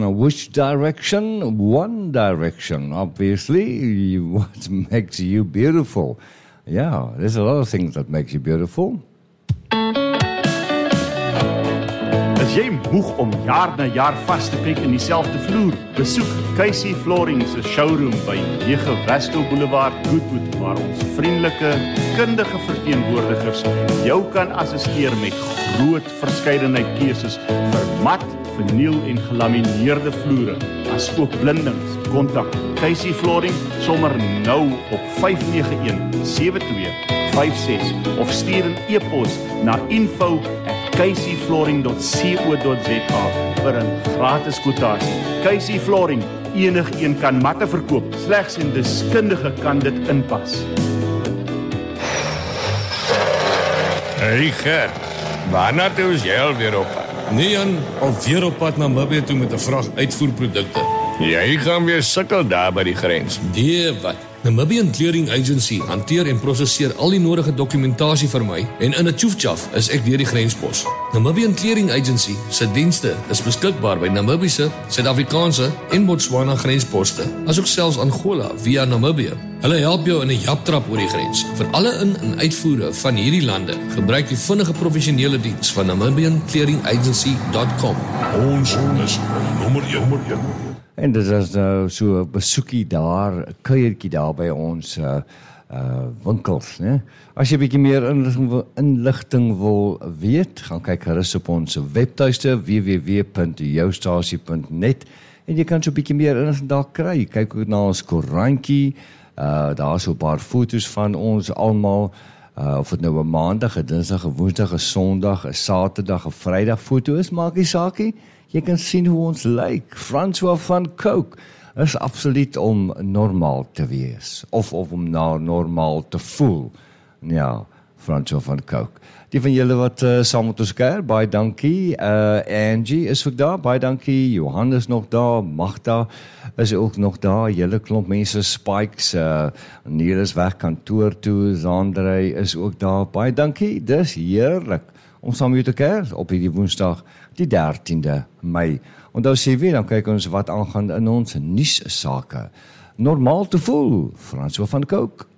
which direction? One direction, obviously. What makes you beautiful? Yeah, there's a lot of things that makes you beautiful. As jy moeg om jaar na jaar vas te kyk in dieselfde vloer, besoek Casey Flooring se showroom by 9 Westel Boulevard, Goodwood, waar ons vriendelike, kundige verteenwoordigers jou kan assisteer met groot verskeidenheid keuses vir mat, verniel en gelamineerde vloere, asook blindings. Kontak Casey Flooring sommer nou op 591-7256 of stuur 'n e-pos na info@caseyflooring.co.za vir 'n gratis kwotasie. Casey Flooring, enigeen kan matte verkoop, slegs en deskundige kan dit inpas. Hey Gert, waarna toe is jy alweer op pad? Nee Jan, alweer op pad na Namibië toe met 'n vrag uitvoerprodukte. Jy gaan weer sukkel daar by die grens. Nee, wat? Namibian Clearing Agency hanteer en prosesseer al die nodige dokumentasie vir my en in 'n tjoefjaf is ek deur die grenspos. Namibian Clearing Agency se dienste is beskikbaar by Namibiese, Suid-Afrikaanse en Botswana grensposte, asook selfs Angola via Namibië. Hulle help jou in 'n japtrap oor die grens. Vir alle in- en uitvoere van hierdie lande, gebruik die vinnige professionele diens van NamibianClearingAgency.com. Ons is nommer 1. En dit is nou so 'n besoekie daar, 'n kuiertjie daar by ons winkels, né? As jy 'n bietjie meer inligting wil weet, gaan kyk gerus op ons webtuiste www.joustasie.net en jy kan so 'n bietjie meer inligting daar kry. Kyk ook na ons koerantjie, daar so 'n paar foto's van ons almal, of dit nou 'n maandag, 'n dinsdag, 'n woensdag, 'n sondag, 'n saterdag, 'n vrydag foto is, maak nie saakie. Jy kan sien hoe ons lyk. François van Cooke is absoluut om normaal te wees. Of om normaal te voel. Ja, François van Cooke. Die van julle wat saam met ons kuier, baie dankie. Angie is ook daar, baie dankie. Johan is nog daar, Magda is ook nog daar. Julle klomp mense, Spikes, Neil is weg kantoor toe, Zandrey is ook daar. Baie dankie, dis heerlik om saam met jou te kuier op hierdie Woensdag, die 13de Mei. Onthou sê weer, dan kyk ons wat aangaan in ons nuussake. Normaal te voel, François van Cooke.